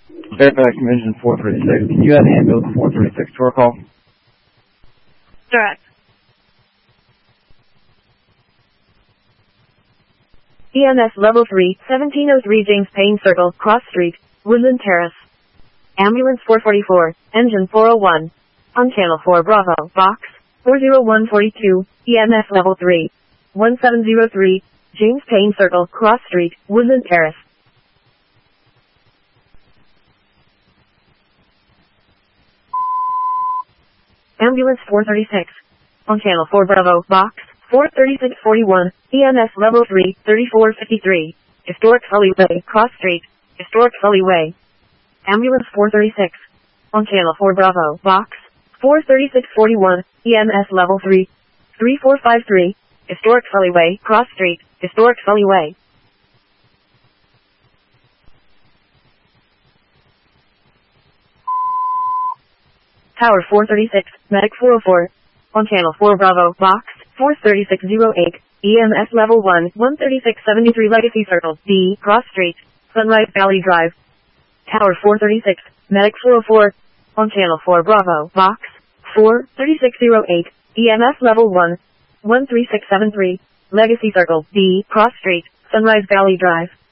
Fairfax Engine 436. Can you add ambulance 436 to our call? Direct. EMS Level 3, 1703 James Payne Circle, Cross Street, Woodland Terrace. Ambulance 444, Engine 401. On Channel 4 Bravo, Box 40142, EMS Level 3, 1703, James Payne Circle, Cross Street, Woodland Terrace. Ambulance 436. On Channel 4 Bravo, Box 43641, EMS Level 3, 3453. Historic Sully Way, Cross Street, Historic Sully Way. Ambulance 436. On Channel 4 Bravo, Box 43641, EMS Level 3, 3453. Historic Sully Way, Cross Street, Historic Sully Way. Tower 436, Medic 404. On Channel 4 Bravo, Box 43608, EMS Level 1, 13673 Legacy Circle, D, Cross Street, Sunrise Valley Drive. Tower 436, Medic 404. On Channel 4 Bravo, Box 43608, EMS Level 1, 13673, Legacy Circle, D, Cross Street, Sunrise Valley Drive.